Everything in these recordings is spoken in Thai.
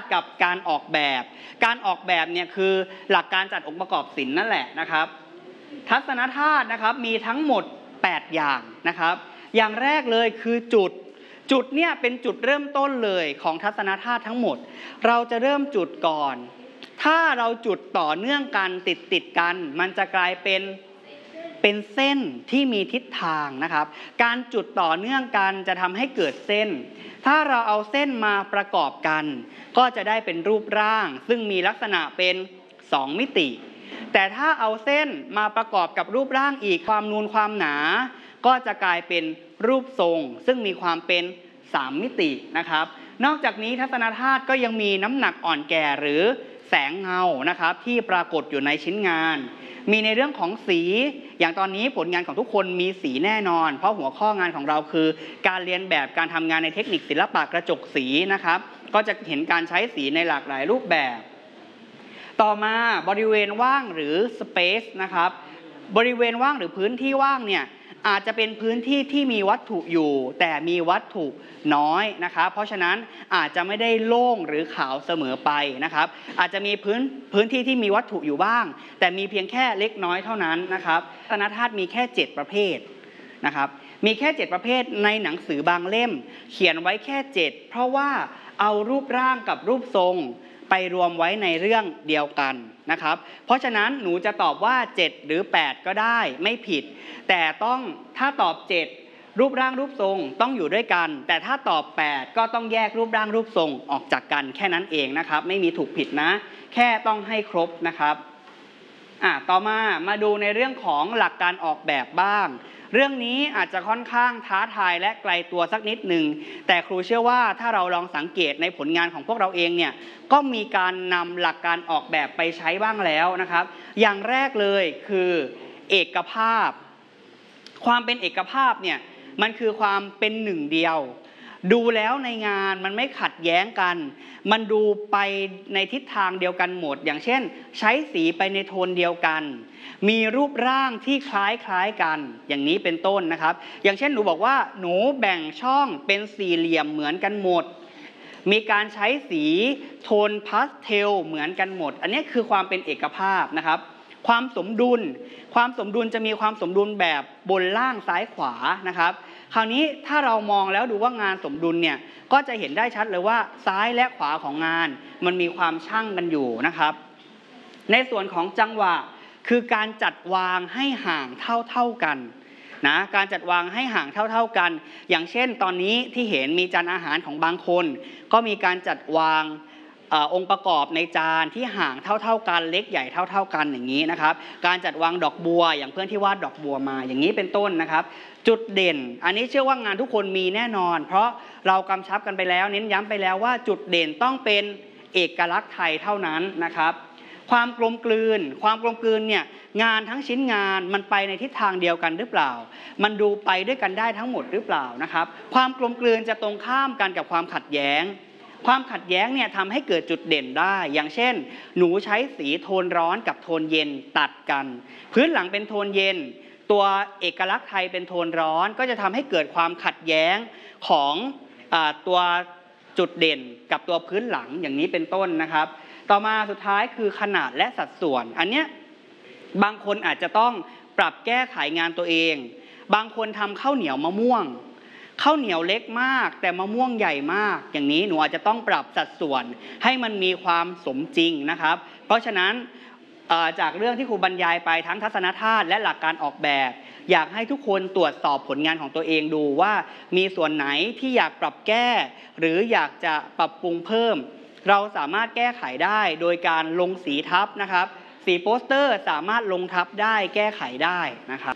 กับการออกแบบเนี่ยคือหลักการจัดองค์ประกอบศิลป์นั่นแหละนะครับทัศนธาตุนะครับมีทั้งหมด8อย่างนะครับอย่างแรกเลยคือจุดเนี่ยเป็นจุดเริ่มต้นเลยของทัศนธาตุทั้งหมดเราจะเริ่มจุดก่อนถ้าเราจุดต่อเนื่องกันติดกันมันจะกลายเป็นเส้นที่มีทิศทางนะครับการจุดต่อเนื่องกันจะทำให้เกิดเส้นถ้าเราเอาเส้นมาประกอบกันก็จะได้เป็นรูปร่างซึ่งมีลักษณะเป็น2มิติแต่ถ้าเอาเส้นมาประกอบกับรูปร่างอีกความนูนความหนาก็จะกลายเป็นรูปทรงซึ่งมีความเป็น3มิตินะครับนอกจากนี้ทัศนธาตุก็ยังมีน้ำหนักอ่อนแก่หรือแสงเงานะครับที่ปรากฏอยู่ในชิ้นงานมีในเรื่องของสีอย่างตอนนี้ผลงานของทุกคนมีสีแน่นอนเพราะหัวข้องานของเราคือการเรียนแบบการทำงานในเทคนิคศิลปะกระจกสีนะครับก็จะเห็นการใช้สีในหลากหลายรูปแบบต่อมาบริเวณว่างหรือ space นะครับบริเวณว่างหรือพื้นที่ว่างเนี่ยอาจจะเป็นพื้นที่ที่มีวัตถุอยู่แต่มีวัตถุน้อยนะครับเพราะฉะนั้นอาจจะไม่ได้โล่งหรือขาวเสมอไปนะครับอาจจะมีพื้นที่ที่มีวัตถุอยู่บ้างแต่มีเพียงแค่เล็กน้อยเท่านั้นนะครับทัศนธาตุมีแค่7ประเภทนะครับมีแค่7ประเภทในหนังสือบางเล่มเขียนไว้แค่7เพราะว่าเอารูปร่างกับรูปทรงไปรวมไว้ในเรื่องเดียวกันนะครับเพราะฉะนั้นหนูจะตอบว่า7หรือ8ก็ได้ไม่ผิดแต่ถ้าตอบ7รูปร่างรูปทรงต้องอยู่ด้วยกันแต่ถ้าตอบ8ก็ต้องแยกรูปร่างรูปทรงออกจากกันแค่นั้นเองนะครับไม่มีถูกผิดนะแค่ต้องให้ครบนะครับต่อมาดูในเรื่องของหลักการออกแบบบ้างเรื่องนี้อาจจะค่อนข้างท้าทายและไกลตัวสักนิดหนึ่งแต่ครูเชื่อว่าถ้าเราลองสังเกตในผลงานของพวกเราเองเนี่ยก็มีการนำหลักการออกแบบไปใช้บ้างแล้วนะครับอย่างแรกเลยคือเอกภาพความเป็นเอกภาพเนี่ยมันคือความเป็นหนึ่งเดียวดูแล้วในงานมันไม่ขัดแย้งกันมันดูไปในทิศทางเดียวกันหมดอย่างเช่นใช้สีไปในโทนเดียวกันมีรูปร่างที่คล้ายกันอย่างนี้เป็นต้นนะครับอย่างเช่นหนูบอกว่าหนูแบ่งช่องเป็นสี่เหลี่ยมเหมือนกันหมดมีการใช้สีโทนพาสเทลเหมือนกันหมดอันนี้คือความเป็นเอกภาพนะครับความสมดุลจะมีความสมดุลแบบบนล่างซ้ายขวานะครับคราวนี้ถ้าเรามองแล้วดูว่างานสมดุลเนี่ยก็จะเห็นได้ชัดเลยว่าซ้ายและขวาของงานมันมีความชั่งกันอยู่นะครับในส่วนของจังหวะคือการจัดวางให้ห่างเท่ากันนะการจัดวางให้ห่างเท่ากันอย่างเช่นตอนนี้ที่เห็นมีจานอาหารของบางคนก็มีการจัดวางองค์ประกอบในจานที่ห่างเท่ากันเล็กใหญ่เท่ากันอย่างนี้นะครับการจัดวางดอกบัวอย่างเพื่อนที่วาดดอกบัวมาอย่างนี้เป็นต้นนะครับจุดเด่นอันนี้เชื่อว่างานทุกคนมีแน่นอนเพราะเรากำชับกันไปแล้วเน้นย้ำไปแล้วว่าจุดเด่นต้องเป็นเอกลักษณ์ไทยเท่านั้นนะครับความกลมกลืนเนี่ยงานทั้งชิ้นงานมันไปในทิศทางเดียวกันหรือเปล่ามันดูไปด้วยกันได้ทั้งหมดหรือเปล่านะครับความกลมกลืนจะตรงข้ามกันกับความขัดแย้งเนี่ยทำให้เกิดจุดเด่นได้อย่างเช่นหนูใช้สีโทนร้อนกับโทนเย็นตัดกันพื้นหลังเป็นโทนเย็นตัวเอกลักษณ์ไทยเป็นโทนร้อนก็จะทำให้เกิดความขัดแย้งของตัวจุดเด่นกับตัวพื้นหลังอย่างนี้เป็นต้นนะครับต่อมาสุดท้ายคือขนาดและสัดส่วนอันเนี้ยบางคนอาจจะต้องปรับแก้ไขงานตัวเองบางคนทำข้าวเหนียวมะม่วงข้าวเหนียวเล็กมากแต่มะม่วงใหญ่มากอย่างนี้หนูอาจจะต้องปรับสัดส่วนให้มันมีความสมจริงนะครับเพราะฉะนั้นจากเรื่องที่ครูบรรยายไปทั้งทัศนธาตุและหลักการออกแบบอยากให้ทุกคนตรวจสอบผลงานของตัวเองดูว่ามีส่วนไหนที่อยากปรับแก้หรืออยากจะปรับปรุงเพิ่มเราสามารถแก้ไขได้โดยการลงสีทับนะครับสีโปสเตอร์สามารถลงทับได้แก้ไขได้นะครับ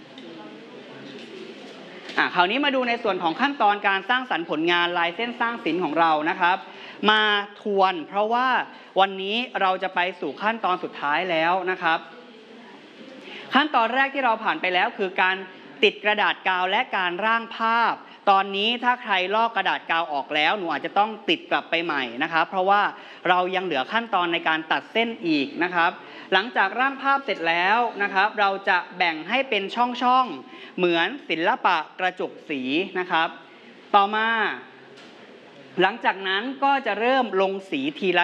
คราวนี้มาดูในส่วนของขั้นตอนการสร้างสรรค์ผลงานลายเส้นสร้างศิลป์ของเรานะครับมาทวนเพราะว่าวันนี้เราจะไปสู่ขั้นตอนสุดท้ายแล้วนะครับขั้นตอนแรกที่เราผ่านไปแล้วคือการติดกระดาษกาวและการร่างภาพตอนนี้ถ้าใครลอกกระดาษกาวออกแล้วหนูอาจจะต้องติดกลับไปใหม่นะครับเพราะว่าเรายังเหลือขั้นตอนในการตัดเส้นอีกนะครับหลังจากร่างภาพเสร็จแล้วนะครับเราจะแบ่งให้เป็นช่องๆเหมือนศิลปะกระจกสีนะครับต่อมาหลังจากนั้นก็จะเริ่มลงสีทีละ